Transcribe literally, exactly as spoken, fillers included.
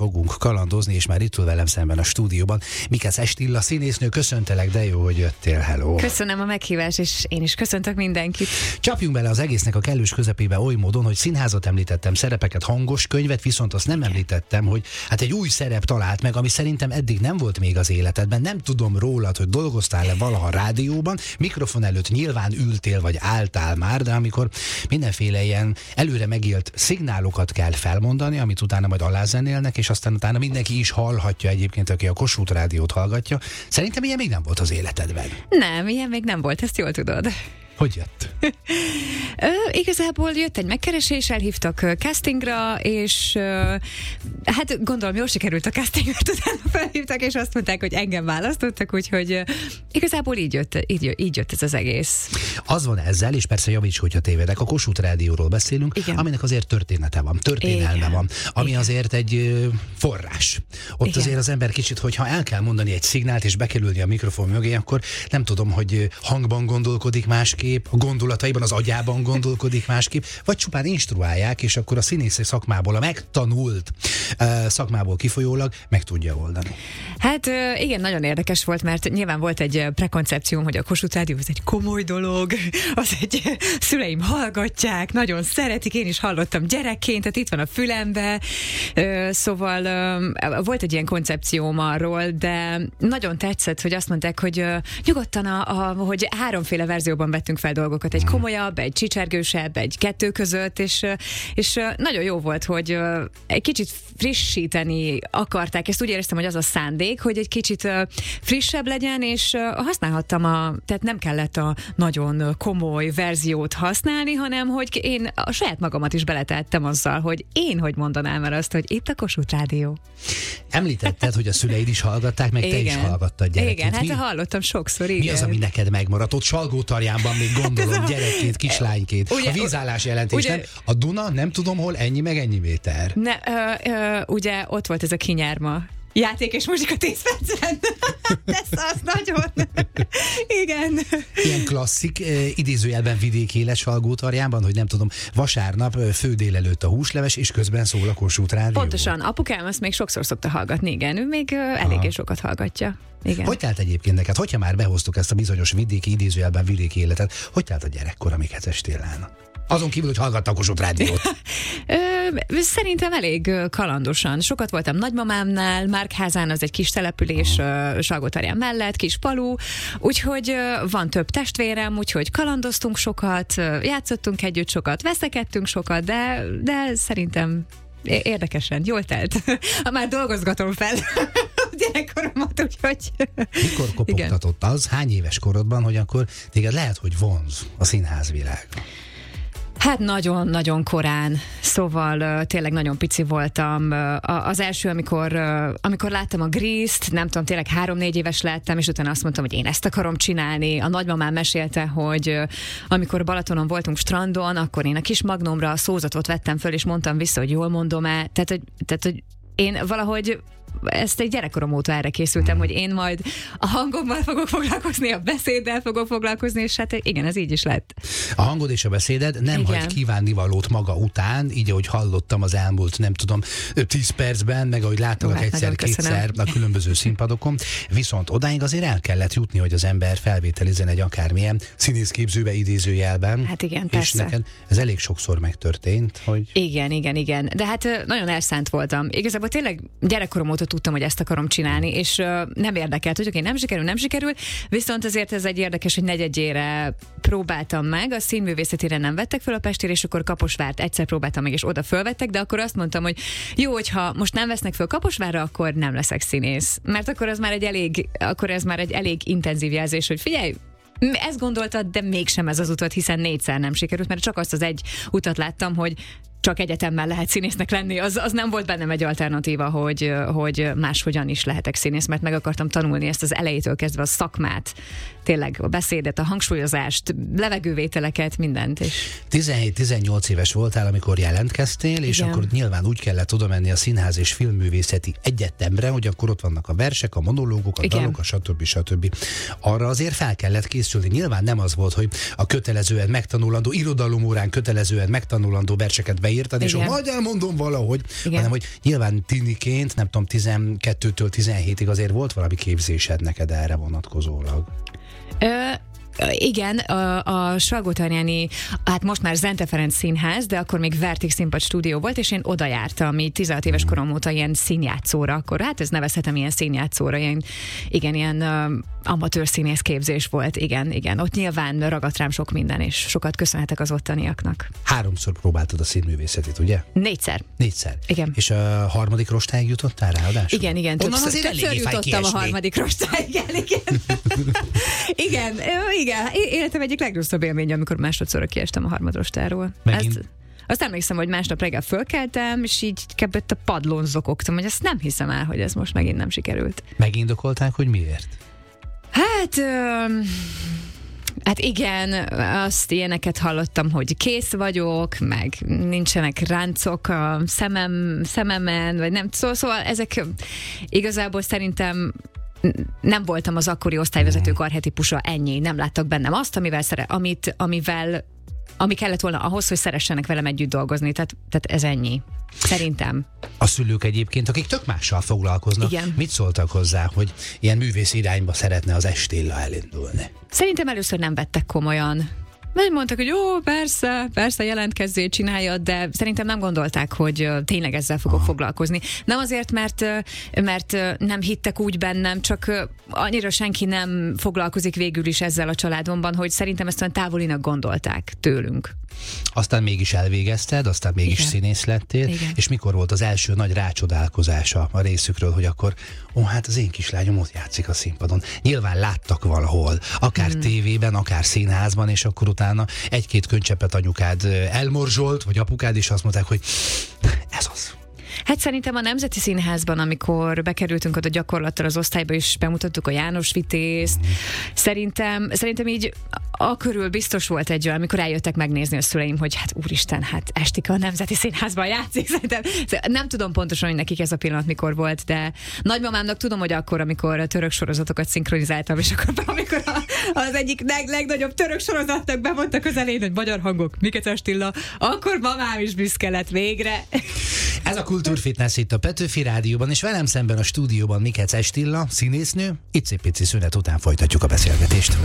fogunk kalandozni, és már itt ül velem szemben a stúdióban Mikesz Estilla színésznő. Köszöntelek, de jó, hogy jöttél, hello. Köszönöm a meghívást, és én is köszöntök mindenkit. Csapjunk bele az egésznek a kellős közepébe oly módon, hogy színházat említettem, szerepeket, hangos könyvet, viszont azt nem említettem, hogy hát egy új szerep talált meg, ami szerintem eddig nem volt még az életedben. Nem tudom rólad, hogy dolgoztál-e valaha rádióban, mikrofon előtt nyilván ültél vagy álltál már, de amikor mindenféle ilyen előre megélt szignálokat kell felmondani, amit utána majd alázenélnek, és aztán utána mindenki is hallhatja egyébként, aki a Kossuth Rádiót hallgatja. Szerintem ilyen még nem volt az életedben. Nem, ilyen még nem volt, ezt jól tudod. Hogy jött? Ö, igazából jött egy megkeresés, elhívtak castingra, és ö, hát gondolom jól sikerült a casting, mert utána felhívtak, és azt mondták, hogy engem választottak, úgyhogy ö, igazából így jött, így, így jött ez az egész. Az van ezzel, és persze javíts, hogyha tévedek, a Kossuth Rádióról beszélünk, igen, aminek azért története van, történelme igen, van, ami igen, azért egy ö, forrás. Ott igen, azért az ember kicsit, hogyha el kell mondani egy szignált, és bekerülni a mikrofon mögé, akkor nem tudom, hogy hangban gondolkodik másképp, a gondolataiban, az agyában gondolkodik másképp, vagy csupán instruálják, és akkor a színészi szakmából, a megtanult uh, szakmából kifolyólag meg tudja oldani. Hát uh, igen, nagyon érdekes volt, mert nyilván volt egy prekoncepcióm, hogy a Kossuth Rádió az egy komoly dolog, az egy szüleim hallgatják, nagyon szeretik, én is hallottam gyerekként, tehát itt van a fülembe, uh, szóval uh, volt egy ilyen koncepcióm arról, de nagyon tetszett, hogy azt mondták, hogy uh, nyugodtan, a, a, hogy háromféle verzióban vettünk fel dolgokat, egy komolyabb, egy csicsergősebb, egy kettő között, és, és nagyon jó volt, hogy egy kicsit frissíteni akarták, ezt úgy éreztem, hogy az a szándék, hogy egy kicsit frissebb legyen, és használhattam a, tehát nem kellett a nagyon komoly verziót használni, hanem hogy én a saját magamat is beletettem azzal, hogy én hogy mondanám el azt, hogy itt a Kossuth Rádió. Említetted, hogy a szüleid is hallgatták, meg igen, te is hallgattad gyerekként. Igen, hát mi, hallottam sokszor, igen. Mi az, ami neked megmaradt? Ott Salgótarjánban még gondolom, gyerekként, kislányként. Ugye, a vízállás jelentés, ugye, nem? A Duna, nem tudom hol, ennyi meg ennyi méter. Ne, ö, ö, ugye ott volt ez a kinyárma. Játék és muzsika tíz percen. Ez az nagyon. Igen. Ilyen klasszik, eh, idézőjelben vidéki élet Salgótarjánban, hogy nem tudom, vasárnap fő délelőtt a húsleves, és közben szól a Kossuth Rádió. Pontosan, apukám azt még sokszor szokta hallgatni, igen, ő még uh, eléggé sokat hallgatja. Igen. Hogy telt egyébként neked, hogyha már behoztuk ezt a bizonyos vidéki, idézőjelben vidéki életet, hogy telt a gyerekkor, amiket Estillán? Azon kívül, hogy hallgatta a Kossuth Rádiót. Szerintem elég kalandosan. Sokat voltam nagymamámnál, Márkházán, az egy kis település uh, Salgótarján mellett, kis falu, úgyhogy uh, van több testvérem, úgyhogy kalandoztunk sokat, uh, játszottunk együtt sokat, veszekedtünk sokat, de, de szerintem érdekesen, jól telt. Már dolgozgatom fel a gyerekkoromat, úgyhogy... Mikor kopogtatott az, hány éves korodban, hogy akkor téged lehet, hogy vonz a színházvilág? Hát nagyon-nagyon korán, szóval uh, tényleg nagyon pici voltam. Uh, az első, amikor, uh, amikor láttam a Grease-t, nem tudom, tényleg három-négy éves lettem, és utána azt mondtam, hogy én ezt akarom csinálni. A nagymamám mesélte, hogy uh, amikor Balatonon voltunk strandon, akkor én a kis magnómra a szózatot vettem föl, és mondtam vissza, hogy jól mondom-e. Tehát, hogy, tehát, hogy én valahogy ezt egy gyerekkorom óta erre készültem, hogy én majd a hangommal fogok foglalkozni, a beszéddel fogok foglalkozni, és hát igen, ez így is lett. A hangod és a beszéded nem igen, hagy kívánnivalót maga után, így ahogy hallottam az elmúlt, nem tudom, tíz percben, meg ahogy láttalak hát egyszer-kétszer a különböző színpadokon, viszont odáig azért el kellett jutni, hogy az ember felvételizzen egy akármilyen színészképzőbe, idézőjelben. Hát igen, és persze. neked ez elég sokszor megtörtént, hogy... Igen, igen, igen. De hát nagyon elszánt voltam. Igazából tényleg gyerekkorom óta tudtam, hogy ezt akarom csinálni, és uh, nem érdekelt, hogy oké, okay, nem sikerül, nem sikerül, viszont azért ez egy érdekes, hogy negyedjére próbáltam meg, a színművészetére nem vettek föl a Pestére, és akkor Kaposvárt egyszer próbáltam meg, és oda fölvettek, de akkor azt mondtam, hogy jó, hogyha most nem vesznek föl Kaposvárra, akkor nem leszek színész. Mert akkor az már egy elég, akkor ez már egy elég intenzív jelzés, hogy figyelj, ezt gondoltad, de mégsem ez az utat, hiszen négyszer nem sikerült, mert csak azt az egy utat láttam, hogy csak egyetemmel lehet színésznek lenni, az, az nem volt bennem egy alternatíva, hogy, hogy máshogyan is lehetek színész, mert meg akartam tanulni ezt az elejétől kezdve a szakmát, tényleg a beszédet, a hangsúlyozást, levegővételeket, mindent. És... tizenhét-tizennyolc éves voltál, amikor jelentkeztél, és igen, akkor nyilván úgy kellett oda menni a Színház és Filmművészeti Egyetemre, hogy akkor ott vannak a versek, a monológok, a igen, dalok, a stb. stb. Arra azért fel kellett készülni. Nyilván nem az volt, hogy a kötelezően megtanulandó, irodalomórán kötelezően megtanulandó verseket be beírtad, és majd elmondom valahogy, igen. hanem hogy nyilván tiniként, nem tudom, tizenkettőtől tizenhétig azért volt valami képzésed neked erre vonatkozólag. Ö... Igen, a, a Salgótarjáni, hát most már Zente Ferenc Színház, de akkor még Vertig Színpad stúdió volt, és én oda jártam, így tizenhat éves korom óta ilyen színjátszóra, akkor hát ez nevezhetem ilyen színjátszóra, ilyen, igen, ilyen uh, amatőr színész képzés volt, igen, igen. Ott nyilván ragadt rám sok minden, és sokat köszönhetek az ottaniaknak. Háromszor próbáltad a színművészetit, ugye? Négyszer. Négyszer. Igen. És a harmadik rostáig jutottál ráadásul? Igen, igen. Többször, többször jutottam a harmadik rostáig, igen, igen. igen, igen. Életem egyik legrosszabb élmény, amikor másodszorra kiestem a harmadrostáról. Megint? Ezt, azt emlékszem, hogy másnap reggel fölkeltem, és így kebbett a padlón zokogtam, hogy ezt nem hiszem el, hogy ez most megint nem sikerült. Megindokolták, hogy miért? Hát... Ö, Hát igen, azt ilyeneket hallottam, hogy kész vagyok, meg nincsenek ráncok a szemem, szememen, vagy nem, szóval, szóval ezek igazából szerintem nem voltam az akkori osztályvezetők archetipusa, ennyi, nem láttak bennem azt, amivel, szere, amit, amivel ami kellett volna ahhoz, hogy szeressenek velem együtt dolgozni, tehát, tehát ez ennyi. Szerintem. A szülők egyébként, akik tök mással foglalkoznak, igen. mit szóltak hozzá, hogy ilyen művész irányba szeretne az Estilla elindulni? Szerintem először nem vettek komolyan. Mert mondtak, hogy jó, persze, persze jelentkezzél, csináljad, de szerintem nem gondolták, hogy tényleg ezzel fogok Aha. foglalkozni. Nem azért, mert, mert nem hittek úgy bennem, csak annyira senki nem foglalkozik végül is ezzel a családomban, hogy szerintem ezt olyan távolinak gondolták tőlünk. Aztán mégis elvégezted, aztán mégis Igen. színész lettél, Igen. és mikor volt az első nagy rácsodálkozása a részükről, hogy akkor, ó, hát az én kislányom ott játszik a színpadon. Nyilván láttak valahol, akár hmm. tévében, akár színházban, és akkor utána egy-két könycsepet anyukád elmorzsolt, vagy apukád, és azt mondták, hogy ez az. Hát szerintem a Nemzeti Színházban, amikor bekerültünk oda gyakorlattal az osztályba, és bemutattuk a János Vitézt, mm. szerintem, szerintem így a körül biztos volt egy olyan, amikor eljöttek megnézni a szüleim, hogy hát úristen, hát Estika a Nemzeti Színházban játszik. Szerintem nem tudom pontosan, hogy nekik ez a pillanat mikor volt, de nagymamámnak tudom, hogy akkor, amikor a török sorozatokat szinkronizáltam, és akkor amikor a, az egyik leg, legnagyobb török sorozatnak bemondtak az elején, hogy magyar hangok, Mikec Estilla, akkor mamám is büszke lett végre. Ez a Kultúrfitness itt a Petőfi Rádióban, és velem szemben a stúdióban Mikec Estilla, színésznő. Icipici szünet után folytatjuk a beszélgetést.